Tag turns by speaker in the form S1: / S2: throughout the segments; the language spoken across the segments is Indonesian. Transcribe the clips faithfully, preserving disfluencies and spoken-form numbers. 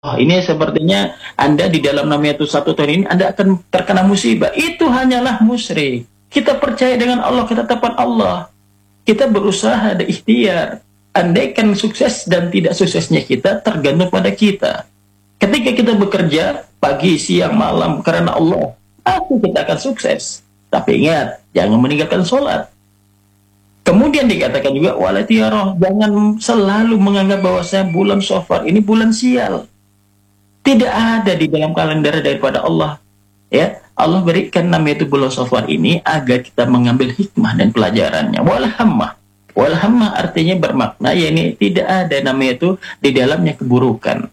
S1: Oh, ini sepertinya Anda di dalam namanya itu satu tahun ini Anda akan terkena musibah. Itu hanyalah musyrik. Kita percaya dengan Allah, kita taat Allah. Kita berusaha, ada ikhtiar. Andaikan sukses dan tidak suksesnya kita tergantung pada kita. Ketika kita bekerja pagi, siang, malam karena Allah, pasti kita akan sukses. Tapi ingat, jangan meninggalkan sholat. Kemudian dikatakan juga walatiyarah, jangan selalu menganggap bahwasanya bulan Safar ini bulan sial. Tidak ada di dalam kalender daripada Allah. Ya, Allah berikan nama itu bulan Safar ini agar kita mengambil hikmah dan pelajarannya. Walhammah. Walhammah artinya bermakna, ya ini tidak ada nama itu di dalamnya keburukan.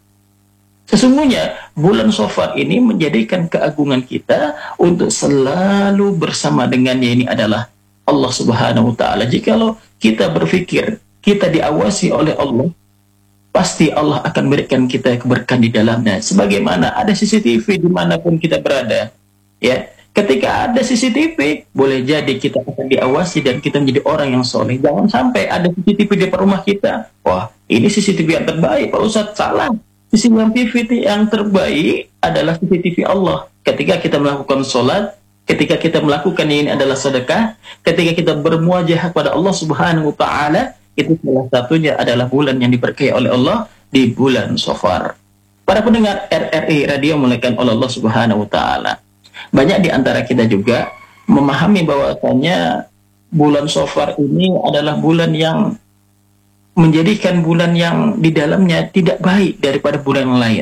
S1: Sesungguhnya bulan Safar ini menjadikan keagungan kita untuk selalu bersama dengannya, ini adalah Allah Subhanahu wa taala. Jikalau kita berpikir kita diawasi oleh Allah, pasti Allah akan berikan kita keberkahan di dalamnya. Sebagaimana ada C C T V dimanapun kita berada, ya. Ketika ada C C T V, boleh jadi kita akan diawasi dan kita menjadi orang yang soleh. Jangan sampai ada C C T V di rumah kita. Wah, ini C C T V yang terbaik, Pak Ustadz. Salah. C C T V yang terbaik adalah C C T V Allah. Ketika kita melakukan sholat, ketika kita melakukan ini adalah sedekah, ketika kita bermuajah kepada Allah Subhanahu wa taala, itu salah satunya adalah bulan yang diberkahi oleh Allah di bulan Safar. Para pendengar R R I Radio Muliakan oleh Allah Subhanahu wa taala. Banyak di antara kita juga memahami bahwasanya bulan Safar ini adalah bulan yang menjadikan bulan yang di dalamnya tidak baik daripada bulan yang lain.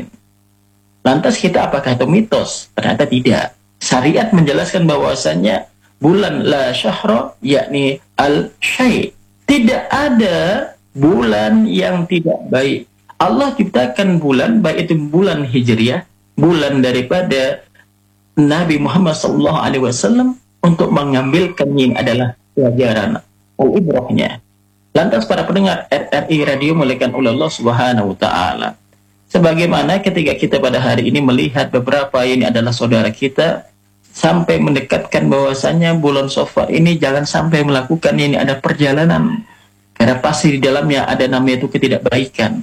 S1: Lantas kita apakah itu mitos? Ternyata tidak. Syariat menjelaskan bahwasanya bulan la syahra, yakni al-syai', tidak ada bulan yang tidak baik. Allah ciptakan bulan, baik itu bulan Hijriah, bulan daripada Nabi Muhammad sallallahu alaihi wasallam, untuk mengambilkan yang adalah pelajaran al-ibrahnya. Lantas para pendengar R R I Radio Muliakan oleh Allah Subhanahu wa taala. Sebagaimana ketika kita pada hari ini melihat beberapa ini adalah saudara kita sampai mendekatkan bahwasanya bulan Safar ini jangan sampai melakukan ini ada perjalanan, karena pasti di dalamnya ada namanya itu ketidakbaikan.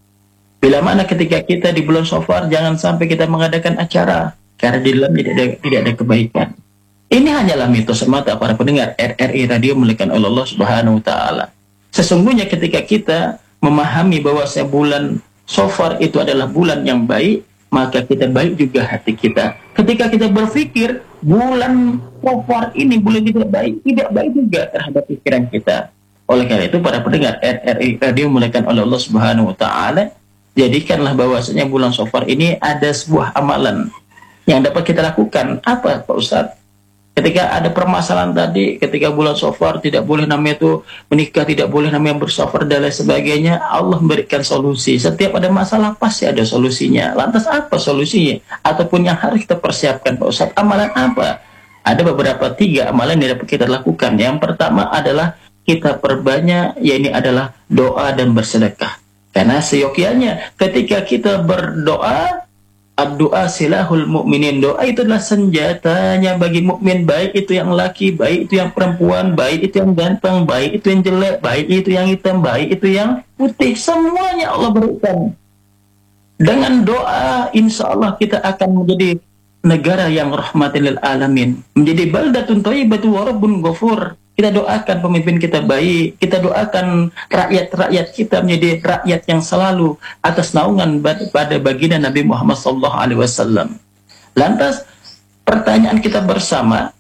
S1: Bila mana ketika kita di bulan Safar jangan sampai kita mengadakan acara, karena di dalamnya tidak ada, tidak ada kebaikan. Ini hanyalah mitos semata para pendengar R R I Radio Muliakan oleh Allah Subhanahu wa taala. Sesungguhnya ketika kita memahami bahwasanya bulan Safar itu adalah bulan yang baik, maka kita baik juga hati kita. Ketika kita berpikir bulan Safar ini bulan tidak baik, tidak baik juga terhadap pikiran kita. Oleh karena itu para pendengar R R I Radio Muliakan oleh Allah Subhanahu wa taala, jadikanlah bahwasanya bulan Safar ini ada sebuah amalan yang dapat kita lakukan. Apa Pak Ustadz? Ketika ada permasalahan tadi, ketika bulan Safar tidak boleh namanya itu menikah, tidak boleh namanya bersafar dan lain sebagainya, Allah memberikan solusi. Setiap ada masalah pasti ada solusinya. Lantas apa solusinya? Ataupun yang harus kita persiapkan Pak Ustadz, amalan apa? Ada beberapa tiga amalan yang dapat kita lakukan. Yang pertama adalah kita perbanyak, yaitu adalah doa dan bersedekah. Karena seyogyanya ketika kita berdoa, ad-doa silahul mu'minin, doa itu adalah senjatanya bagi mukmin, baik itu yang laki, baik itu yang perempuan, baik itu yang ganteng, baik itu yang jelek, baik itu yang hitam, baik itu yang putih, semuanya Allah berikan. Dengan doa insya Allah kita akan menjadi negara yang rahmatil lil alamin, menjadi baldatun thayyibatu wa rabbun ghafur. Kita doakan pemimpin kita baik, kita doakan rakyat-rakyat kita menjadi rakyat yang selalu atas naungan pada baginda Nabi Muhammad sallallahu alaihi wasallam. Lantas pertanyaan kita bersama,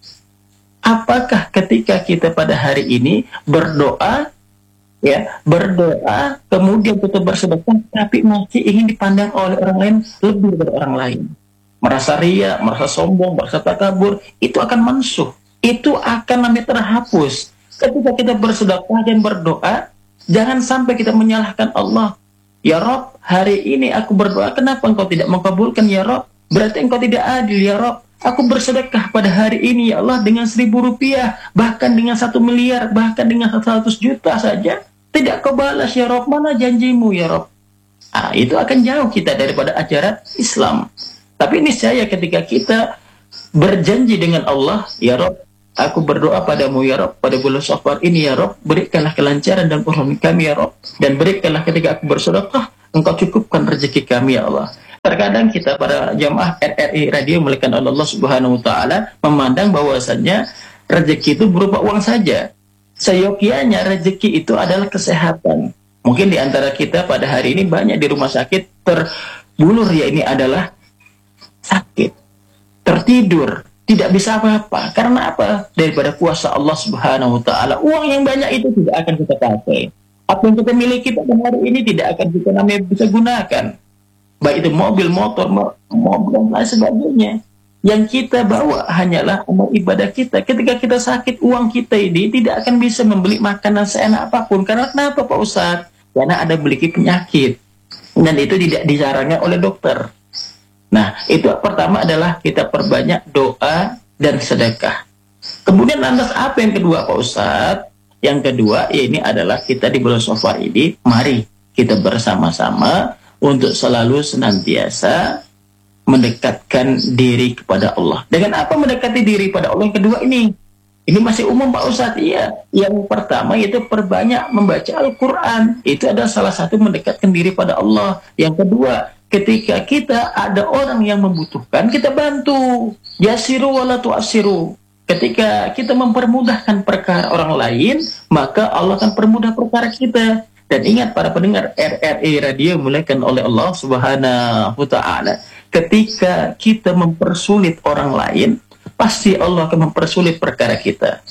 S1: apakah ketika kita pada hari ini berdoa, ya berdoa kemudian kita bersedekah, tapi masih ingin dipandang oleh orang lain lebih dari orang lain, merasa ria, merasa sombong, merasa takabur, itu akan mansuh. Itu akan namanya terhapus. Ketika kita bersedekah dan berdoa, jangan sampai kita menyalahkan Allah. Ya Rob, hari ini aku berdoa, kenapa engkau tidak mengabulkan ya Rob? Berarti engkau tidak adil ya Rob. Aku bersedekah pada hari ini ya Allah dengan seribu rupiah, bahkan dengan satu miliar, bahkan dengan seratus juta saja. Tidak kau balas ya Rob, mana janjimu ya Rob? Ah, itu akan jauh kita daripada ajaran Islam. Tapi niscaya ketika kita berjanji dengan Allah, ya Rob, aku berdoa padamu ya Rob, pada bulan Safar ini ya Rob, berikanlah kelancaran dan perhubungan kami ya Rob, dan berikanlah ketika aku bersedekah, engkau cukupkan rezeki kami ya Allah. Terkadang kita para jamaah R R I Radio Muliakan oleh Allah Subhanahu wa taala memandang bahwasannya rezeki itu berupa uang saja. Seyogianya rezeki itu adalah kesehatan. Mungkin di antara kita pada hari ini banyak di rumah sakit terbulur, ya ini adalah sakit, tertidur, tidak bisa apa-apa. Karena apa? Daripada kuasa Allah Subhanahu wa taala. Uang yang banyak itu tidak akan kita pakai. Apa yang kita miliki pada hari ini tidak akan kita namanya bisa gunakan. Baik itu mobil, motor, mobil dan lain sebagainya. Yang kita bawa hanyalah amal ibadah kita. Ketika kita sakit, uang kita ini tidak akan bisa membeli makanan seenak apapun. Karena kenapa Pak Ustadz? Karena ada memiliki penyakit. Dan itu tidak disarankan oleh dokter. Nah, itu pertama adalah kita perbanyak doa dan sedekah. Kemudian lantas apa yang kedua Pak Ustadz? Yang kedua, ya ini adalah kita di bulan Safar ini, mari kita bersama-sama untuk selalu senantiasa mendekatkan diri kepada Allah. Dengan apa mendekati diri pada Allah? Yang kedua ini, ini masih umum Pak Ustadz, iya. Yang pertama itu perbanyak membaca Al-Quran. Itu adalah salah satu mendekatkan diri pada Allah. Yang kedua, ketika kita ada orang yang membutuhkan, kita bantu. Yasiru wala tu'asiru. Ketika kita mempermudahkan perkara orang lain, maka Allah akan permudah perkara kita. Dan ingat para pendengar R R I Radio Muliakan oleh Allah Subhanahu wa taala, ketika kita mempersulit orang lain, pasti Allah akan mempersulit perkara kita.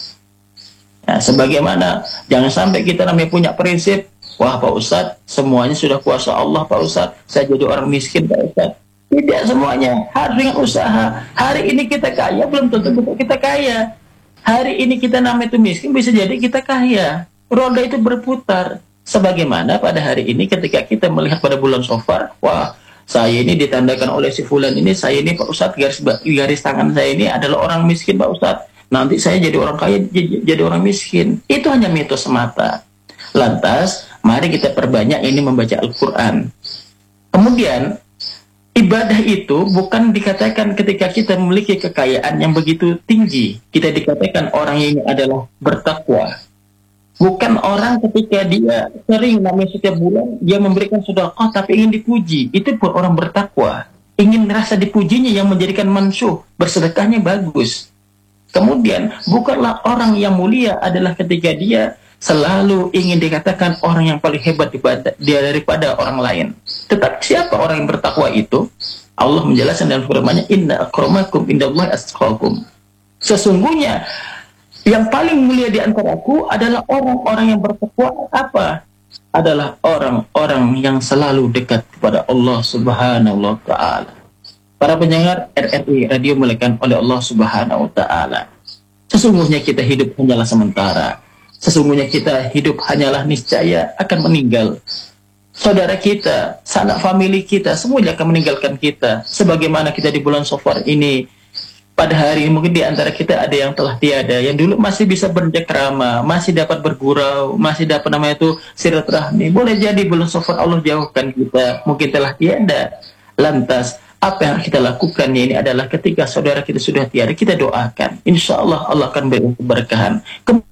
S1: Nah, sebagaimana jangan sampai kita namanya punya prinsip, wah Pak Ustadz, semuanya sudah kuasa Allah Pak Ustadz, saya jadi orang miskin Pak Ustadz. Tidak semuanya, harus dengan usaha. Hari ini kita kaya, belum tentu betul kita kaya. Hari ini kita namanya itu miskin, bisa jadi kita kaya. Roda itu berputar. Sebagaimana pada hari ini ketika kita melihat pada bulan Safar, wah saya ini ditandakan oleh si fulan ini, saya ini Pak Ustadz, garis, garis tangan saya ini adalah orang miskin Pak Ustadz. Nanti saya jadi orang kaya, jadi orang miskin. Itu hanya mitos semata. Lantas, mari kita perbanyak ini membaca Al-Quran. Kemudian, ibadah itu bukan dikatakan ketika kita memiliki kekayaan yang begitu tinggi. Kita dikatakan orang ini adalah bertakwa. Bukan orang ketika dia sering namanya setiap bulan dia memberikan sedekah tapi ingin dipuji. Itu pun orang bertakwa. Ingin rasa dipujinya yang menjadikan mansyuh. Bersedekahnya bagus. Kemudian bukanlah orang yang mulia adalah ketika dia selalu ingin dikatakan orang yang paling hebat daripada, dia daripada orang lain. Tetapi siapa orang yang bertakwa itu? Allah menjelaskan dalam firman-Nya, inna akramakum indallahi atqakum. Sesungguhnya yang paling mulia di antaraku adalah orang-orang yang bertakwa. Apa? Adalah orang-orang yang selalu dekat kepada Allah Subhanahu wa taala. Para pendengar R R I Radio Muliakan oleh Allah Subhanahu wa taala. Sesungguhnya kita hidup hanyalah sementara. Sesungguhnya kita hidup hanyalah niscaya akan meninggal. Saudara kita, sanak famili kita, semuanya akan meninggalkan kita. Sebagaimana kita di bulan Safar ini, pada hari ini mungkin di antara kita ada yang telah tiada, yang dulu masih bisa bercengkrama, masih dapat bergurau, masih dapat namanya itu silaturahmi. Boleh jadi bulan Safar Allah jauhkan kita, mungkin telah tiada. Lantas apa yang kita lakukan ini adalah ketika saudara kita sudah tiada, kita doakan. Insya Allah Allah akan beri keberkahan.